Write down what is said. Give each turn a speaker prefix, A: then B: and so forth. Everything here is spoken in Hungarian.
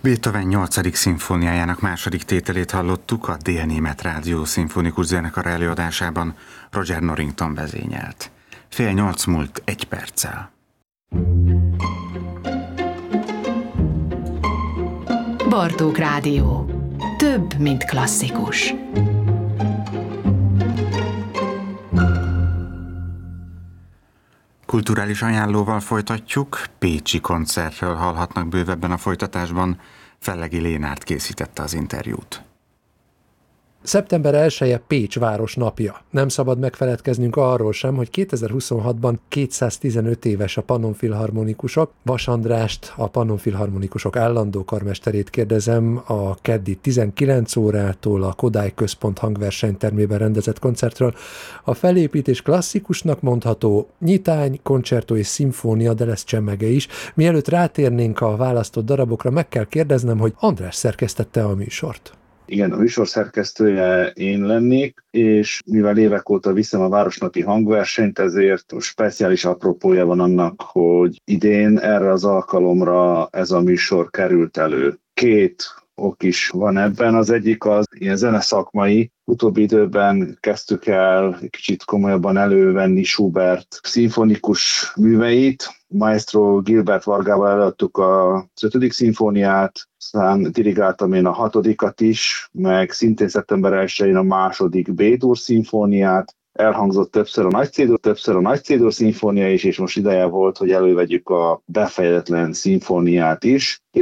A: Beethoven 8. szimfóniájának második tételét hallottuk, a Dél-német Rádió szimfonikus zenekar előadásában Roger Norrington vezényelt. 7:30 múlt 1 perccel.
B: Bartók Rádió. Több, mint klasszikus.
A: Kulturális ajánlóval folytatjuk, pécsi koncertről hallhatnak bővebben a folytatásban. Fellegi Lénárt készítette az interjút.
C: Szeptember 1-e Pécs város napja. Nem szabad megfeledkeznünk arról sem, hogy 2026-ban 215 éves a Pannonfilharmonikusok. Vas Andrást, a Pannonfilharmonikusok állandó karmesterét kérdezem a keddi 19 órától a Kodály Központ hangversenytermében rendezett koncertről. A felépítés klasszikusnak mondható, nyitány, koncertó és szimfónia, de lesz csemege is. Mielőtt rátérnénk a választott darabokra, meg kell kérdeznem, hogy András szerkesztette a műsort.
D: Igen, a műsor szerkesztője én lennék, és mivel évek óta viszem a városnapi hangversenyt, ezért speciális apropója van annak, hogy idén erre az alkalomra ez a műsor került elő. 2 ok is van ebben, az egyik az ilyen zeneszakmai. Utóbbi időben kezdtük el kicsit komolyabban elővenni Schubert szimfonikus műveit. Maestro Gilbert Vargával előadtuk az 5. szimfóniát, aztán dirigáltam én a 6. is, meg szintén szeptember 1-én a 2. B-dur szimfóniát. Elhangzott többször a Nagy C-dur szimfónia is, és most ideje volt, hogy elővegyük a befejezetlen szimfóniát is.